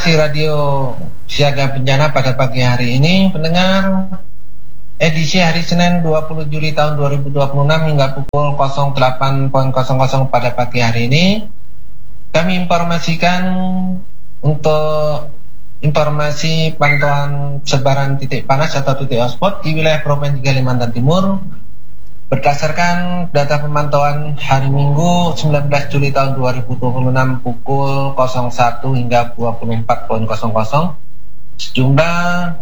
kasih Radio Siaga Bencana pada pagi hari ini, pendengar. Edisi hari Senin 20 Juli tahun 2026 hingga pukul 08.00 pada pagi hari ini, kami informasikan untuk informasi pantauan sebaran titik panas atau titik hotspot di wilayah Provinsi Kalimantan Timur berdasarkan data pemantauan hari Minggu 19 Juli tahun 2026 pukul 01 hingga 24.00 sejumlah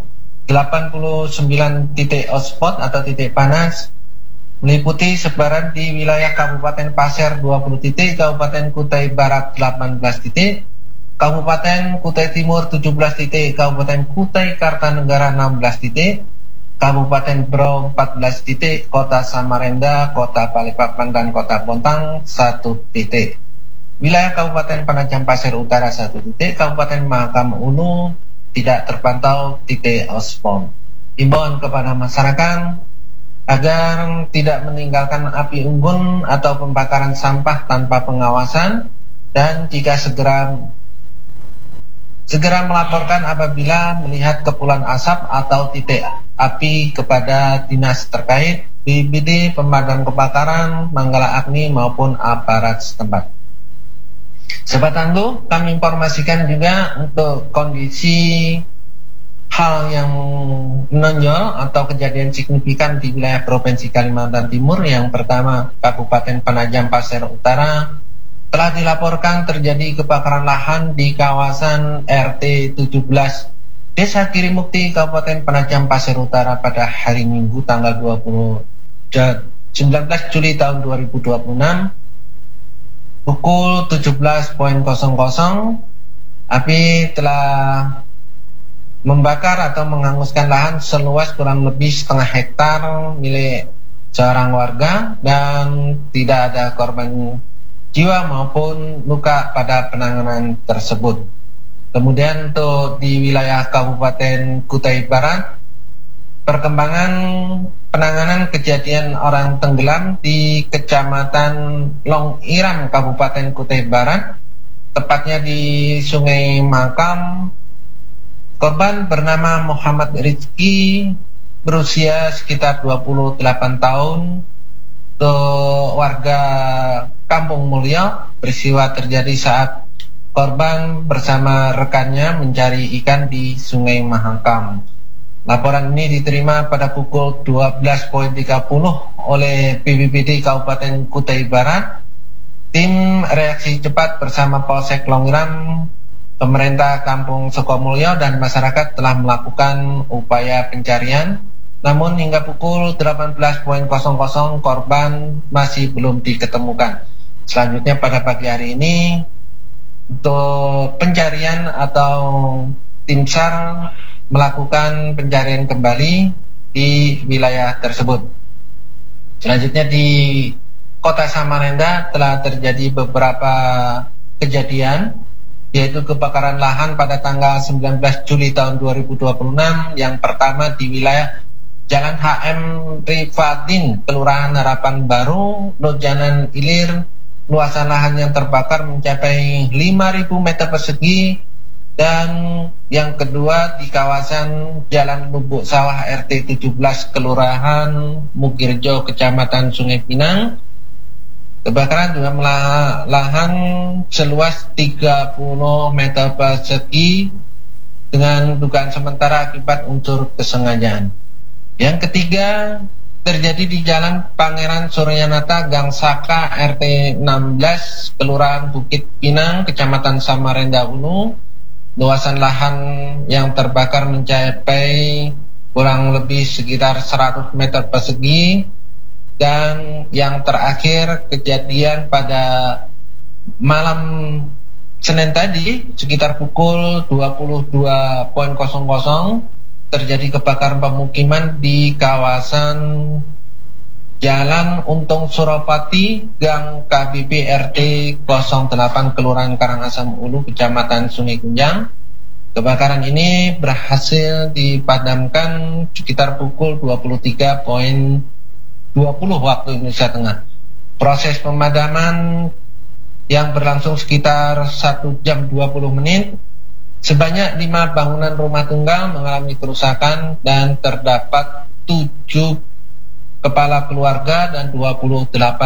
89 titik hotspot atau titik panas meliputi sebaran di wilayah Kabupaten Pasir 20 titik, Kabupaten Kutai Barat 18 titik, Kabupaten Kutai Timur 17 titik, Kabupaten Kutai Kartanegara 16 titik, Kabupaten Berau 14 titik, Kota Samarinda, Kota Balikpapan, dan Kota Bontang 1 titik. Wilayah Kabupaten Penajam Pasir Utara 1 titik, Kabupaten Mahakam Ulu tidak terpantau titik hotspot. Imbauan kepada masyarakat agar tidak meninggalkan api unggun atau pembakaran sampah tanpa pengawasan, dan jika segera melaporkan apabila melihat kepulan asap atau titik api kepada dinas terkait, BPBD, pemadam kebakaran, Manggala Agni maupun aparat setempat. Sobat Tangguh, kami informasikan juga untuk kondisi hal yang menonjol atau kejadian signifikan di wilayah Provinsi Kalimantan Timur. Yang pertama, Kabupaten Penajam Pasir Utara telah dilaporkan terjadi kebakaran lahan di kawasan RT 17 Desa Kirimukti, Kabupaten Penajam Pasir Utara pada hari Minggu tanggal 19 Juli tahun 2026 pukul 17.00. Api telah membakar atau menghanguskan lahan seluas kurang lebih setengah hektar milik seorang warga, dan tidak ada korban jiwa maupun luka pada penanganan tersebut. Kemudian untuk di wilayah Kabupaten Kutai Barat, perkembangan penanganan kejadian orang tenggelam di Kecamatan Long Iram, Kabupaten Kutai Barat, tepatnya di Sungai Makam. Korban bernama Muhammad Rizki, berusia sekitar 28 tahun, untuk warga Kampung Mulyo. Peristiwa terjadi saat korban bersama rekannya mencari ikan di Sungai Mahakam. Laporan ini diterima pada pukul 12.30 oleh BPBD Kabupaten Kutai Barat. Tim reaksi cepat bersama Polsek Longiram, pemerintah Kampung Sukomulyo, dan masyarakat telah melakukan upaya pencarian. Namun hingga pukul 18.00 korban masih belum diketemukan. Selanjutnya pada pagi hari ini, untuk pencarian atau tim SAR melakukan pencarian kembali di wilayah tersebut. Selanjutnya di Kota Samarinda telah terjadi beberapa kejadian, yaitu kebakaran lahan pada tanggal 19 Juli tahun 2026. Yang pertama di wilayah Jalan HM Rifadin, Kelurahan Harapan Baru, Lojanan Ilir. Luasan lahan yang terbakar mencapai 5.000 meter persegi. Dan yang kedua di kawasan Jalan Lubuk Sawah RT 17 Kelurahan Mukirjo, Kecamatan Sungai Pinang. Kebakaran juga lahan seluas 30 meter persegi dengan dugaan sementara akibat unsur kesengajaan. Yang ketiga terjadi di Jalan Pangeran Suryanata Gang Saka RT 16 Kelurahan Bukit Pinang, Kecamatan Samarinda Ulu. Luasan lahan yang terbakar mencapai kurang lebih sekitar 100 meter persegi. Dan yang terakhir kejadian pada malam Senin tadi sekitar pukul 22.00 terjadi kebakaran pemukiman di kawasan Jalan Untung Suropati, Gang KBP RT 08 Kelurahan Karangasem Ulu, Kecamatan Sungai Kunjang. Kebakaran ini berhasil dipadamkan sekitar pukul 23.20 waktu Indonesia Tengah. Proses pemadaman yang berlangsung sekitar 1 jam 20 menit Sebanyak 5 bangunan rumah tunggal mengalami kerusakan dan terdapat 7 kepala keluarga dan 28